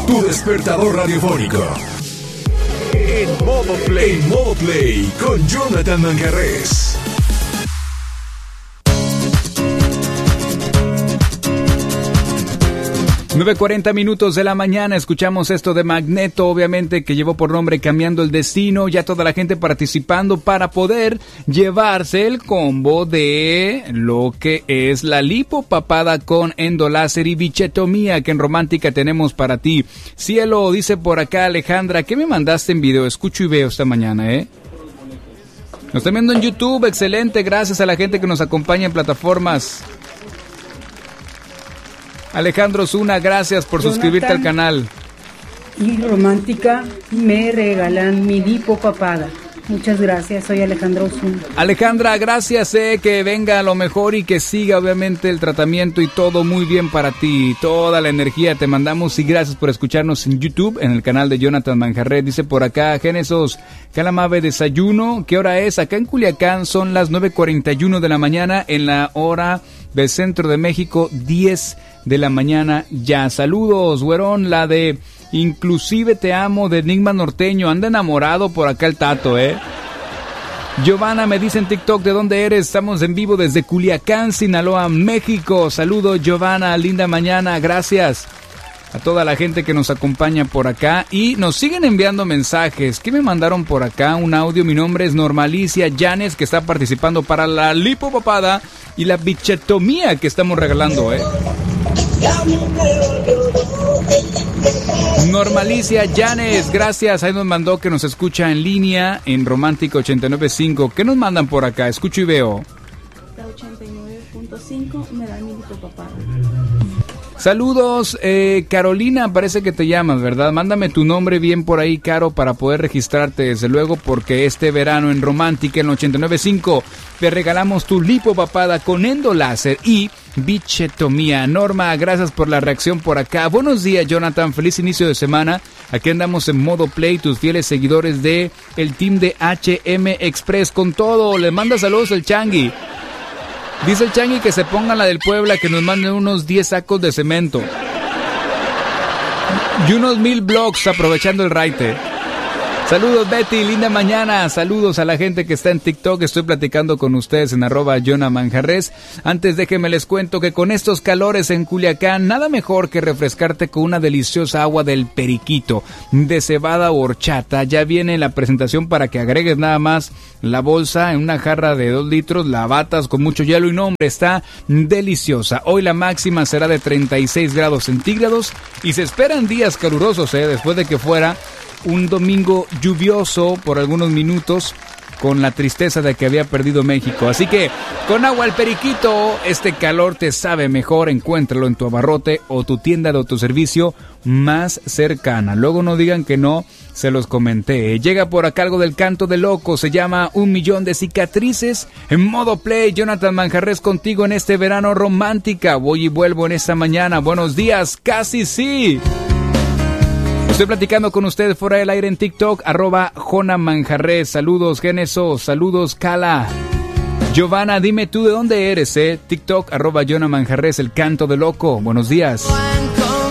Tu despertador radiofónico. En modo play con Jonathan Manjarrés. 9:40 minutos de la mañana, escuchamos esto de Magneto, obviamente que llevó por nombre Cambiando el Destino, ya toda la gente participando para poder llevarse el combo de lo que es la lipopapada con endoláser y bichetomía que en Romántica tenemos para ti. Cielo, dice por acá Alejandra, ¿qué me mandaste en video? Escucho y veo esta mañana, Nos están viendo en YouTube, excelente, gracias a la gente que nos acompaña en plataformas. Alejandro Zuna, gracias por suscribirte al canal. Y Romántica me regalan mi lipopapada. Muchas gracias, soy Alejandro Zuna. Alejandra, gracias, que venga lo mejor y que siga obviamente el tratamiento y todo muy bien para ti. Toda la energía te mandamos y gracias por escucharnos en YouTube, en el canal de Jonathan Manjarrés. Dice por acá, Genesos, Calamave desayuno, ¿qué hora es? Acá en Culiacán son las 9:41 de la mañana, en la hora del centro de México, 10 de la mañana ya. Saludos, güerón, la de Inclusive Te Amo de Enigma Norteño. Anda enamorado por acá el Tato, Giovanna me dice en TikTok, ¿de dónde eres? Estamos en vivo desde Culiacán, Sinaloa, México. Saludos, Giovanna, linda mañana, gracias a toda la gente que nos acompaña por acá y nos siguen enviando mensajes. ¿Qué me mandaron por acá? Un audio. Mi nombre es Normalicia Llanes, que está participando para la lipopapada y la bichetomía que estamos regalando, Normalicia Llanes, gracias. Ahí nos mandó que nos escucha en línea en Romántico 89.5. ¿Qué nos mandan por acá? Escucho y veo. 89.5 me da mi lipopapada. Saludos, Carolina, parece que te llamas, ¿verdad? Mándame tu nombre bien por ahí, Caro, para poder registrarte, desde luego, porque este verano en Romántica, en 89.5, te regalamos tu lipopapada con endoláser y bichetomía. Norma, gracias por la reacción por acá. Buenos días, Jonathan, feliz inicio de semana. Aquí andamos en modo play, tus fieles seguidores de el team de HM Express con todo. Le manda saludos el Changui. Dice el Changui que se pongan la del Puebla, que nos manden unos 10 sacos de cemento. Y unos 1000 blogs aprovechando el raite. Saludos, Betty, linda mañana. Saludos a la gente que está en TikTok. Estoy platicando con ustedes en @JonahManjarrés. Antes déjenme les cuento que con estos calores en Culiacán, nada mejor que refrescarte con una deliciosa agua del Periquito, de cebada o horchata. Ya viene la presentación para que agregues nada más la bolsa en una jarra de 2 litros, la batas con mucho hielo y no, hombre, está deliciosa. Hoy la máxima será de 36 grados centígrados y se esperan días calurosos, después de que fuera un domingo lluvioso por algunos minutos, con la tristeza de que había perdido México. Así que con agua al Periquito, este calor te sabe mejor. Encuéntralo en tu abarrote o tu tienda de autoservicio más cercana. Luego no digan que no se los comenté. Llega por acá algo del canto de loco, se llama 1,000,000 de cicatrices. En modo play, Jonathan Manjarrés contigo en este verano Romántica. Voy y vuelvo en esta mañana. Buenos días, casi sí. Estoy platicando con ustedes fuera del aire en TikTok, @JonahManjarrés. Saludos, Geneso. Saludos, Cala. Giovanna, dime tú de dónde eres, TikTok, @JonahManjarrés, el canto de loco. Buenos días.